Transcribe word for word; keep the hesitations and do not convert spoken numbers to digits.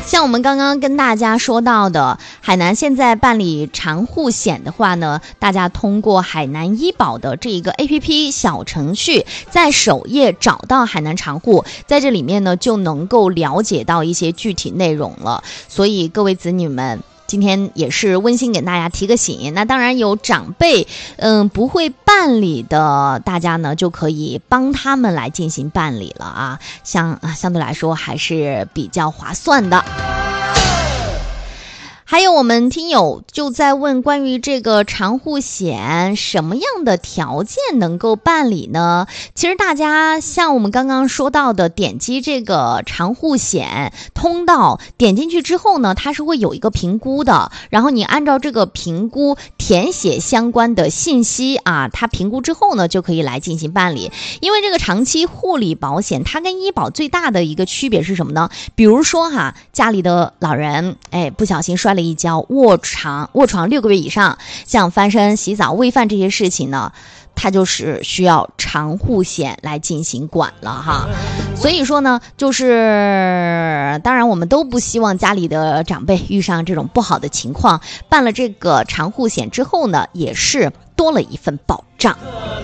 像我们刚刚跟大家说到的，海南现在办理长护险的话呢，大家通过海南医保的这一个 A P P 小程序，在首页找到海南长护，在这里面呢就能够了解到一些具体内容了。所以各位子女们，今天也是温馨给大家提个醒，那当然有长辈嗯不会办理的，大家呢就可以帮他们来进行办理了啊，相啊相对来说还是比较划算的。还有我们听友就在问关于这个长护险什么样的条件能够办理呢？其实大家像我们刚刚说到的，点击这个长护险通道，点进去之后呢，它是会有一个评估的，然后你按照这个评估填写相关的信息啊，它评估之后呢就可以来进行办理。因为这个长期护理保险它跟医保最大的一个区别是什么呢？比如说哈，家里的老人哎不小心摔了一跤，卧床卧床六个月以上，像翻身、洗澡、喂饭这些事情呢，它就是需要长护险来进行管了哈。所以说呢，就是当然我们都不希望家里的长辈遇上这种不好的情况，办了这个长护险之后呢，也是多了一份保障。